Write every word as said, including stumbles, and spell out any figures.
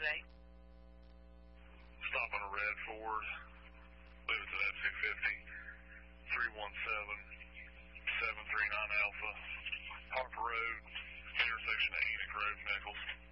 today? Stop on a red Ford. Leave it to that two fifty, three one seven, seven three nine Alpha. Harper Road, intersection of Enoch Road, Nichols.